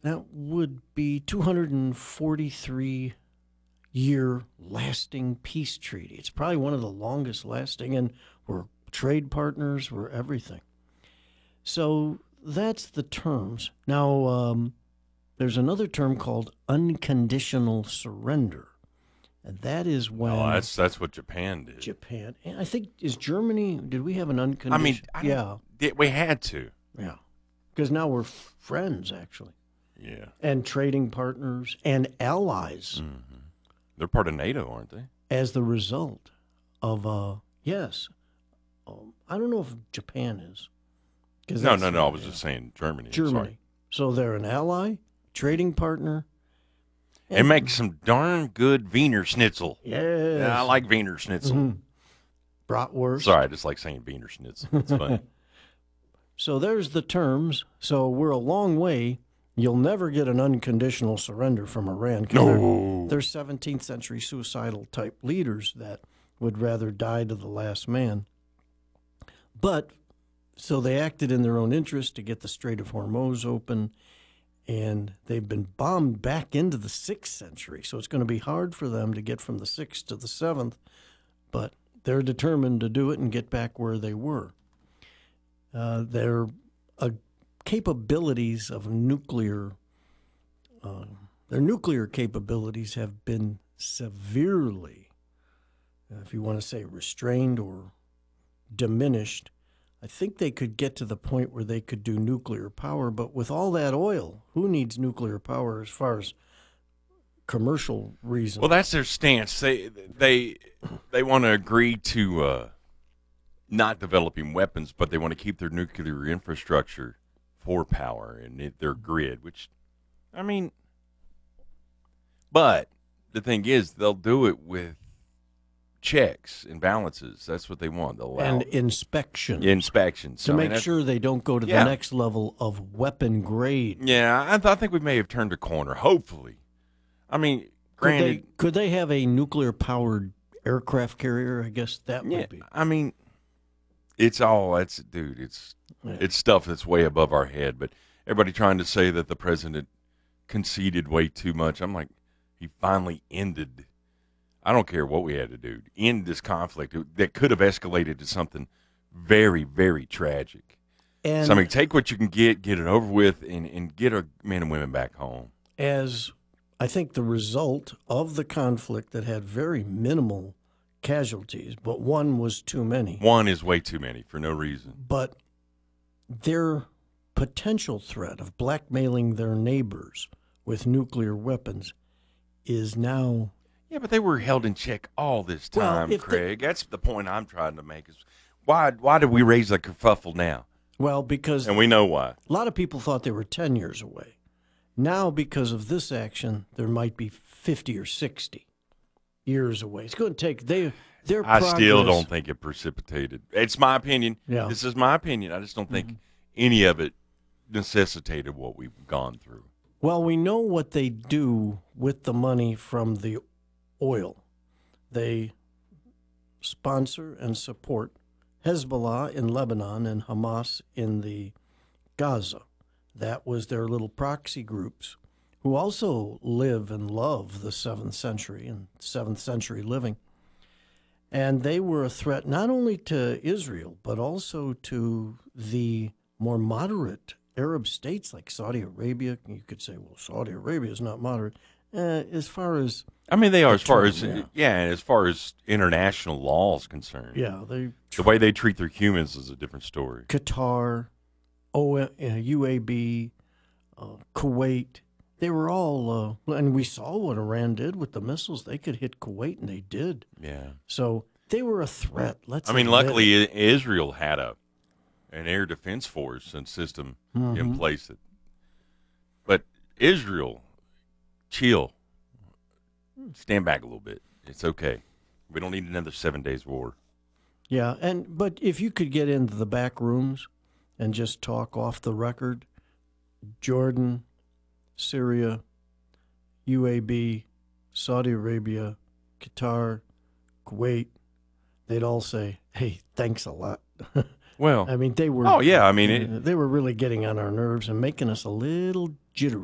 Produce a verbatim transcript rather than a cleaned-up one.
that would be two hundred forty-three year lasting peace treaty. It's probably one of the longest lasting, and we're trade partners, we're everything. So that's the terms. Now, um, there's another term called unconditional surrender. And that is when Oh, that's that's what Japan did. Japan, and I think, is Germany, did we have an unconditional? I mean, I yeah. Did, we had to. Yeah. Because now we're friends, actually. Yeah. And trading partners and allies. Mm-hmm. They're part of NATO, aren't they? As the result of, uh, yes. Um, I don't know if Japan is. No, no, no. I was yeah. just saying Germany. Germany. Sorry. So they're an ally, trading partner. They make some darn good Wiener Schnitzel. Yes. Yeah, I like Wiener Schnitzel. Mm-hmm. Bratwurst. Sorry, I just like saying Wiener Schnitzel. It's funny. So there's the terms. So we're a long way. You'll never get an unconditional surrender from Iran. No. They're, they're seventeenth century suicidal type leaders that would rather die to the last man. But so they acted in their own interest to get the Strait of Hormuz open. And they've been bombed back into the sixth century. So it's going to be hard for them to get from the sixth to the seventh. But they're determined to do it and get back where they were. Uh, their uh, capabilities of nuclear, uh, their nuclear capabilities have been severely, uh, if you want to say restrained or diminished. I think they could get to the point where they could do nuclear power, but with all that oil, who needs nuclear power as far as commercial reasons? Well, that's their stance. They they they want to agree to uh, not developing weapons, but they want to keep their nuclear infrastructure for power and it, their grid. Which, I mean, but the thing is, they'll do it with checks and balances. That's what they want. They'll allow and inspection. Inspections. To I make mean, sure they don't go to yeah. the next level of weapon grade. Yeah, I, th- I think we may have turned a corner, hopefully. I mean, granted. Could they, could they have a nuclear-powered aircraft carrier? I guess that yeah, would be. I mean, it's all, it's, dude, it's, Yeah. it's stuff that's way above our head. But everybody trying to say that the president conceded way too much. I'm like, he finally ended. I don't care what we had to do to end this conflict that could have escalated to something very, very tragic. And so, I mean, take what you can get, get it over with, and, and get our men and women back home. as I think the result of the conflict that had very minimal casualties, but one was too many. One is way too many for no reason. But their potential threat of blackmailing their neighbors with nuclear weapons is now. Yeah, but they were held in check all this time, well, Craig. They, That's the point I'm trying to make. Is why why did we raise the kerfuffle now? Well, because and we know why. A lot of people thought they were ten years away. Now, because of this action, there might be fifty or sixty years away. It's going to take they their. I progress, still don't think it precipitated. It's my opinion. Yeah. This is my opinion. I just don't think mm-hmm. any of it necessitated what we've gone through. Well, we know what they do with the money from the oil. They sponsor and support Hezbollah in Lebanon and Hamas in the Gaza. That was their little proxy groups who also live and love the seventh century and seventh century living. And they were a threat not only to Israel, but also to the more moderate Arab states like Saudi Arabia. You could say, well, Saudi Arabia is not moderate. Uh, as far as I mean, they are as far term, as yeah. yeah, as far as international law is concerned. Yeah, they the way they treat their humans is a different story. Qatar, o, uh, U A B, uh, Kuwait, they were all, uh, and we saw what Iran did with the missiles. They could hit Kuwait, and they did. Yeah. So they were a threat. Let's. I mean, admit luckily it. Israel had a an air defense force and system mm-hmm. in place. That, but Israel, chill. Stand back a little bit. It's okay. We don't need another seven days war. Yeah, and but if you could get into the back rooms and just talk off the record, Jordan, Syria, U A B, Saudi Arabia, Qatar, Kuwait, they'd all say, "Hey, thanks a lot." Well, I mean, they were. Oh yeah, I mean, it, they were really getting on our nerves and making us a little jittery.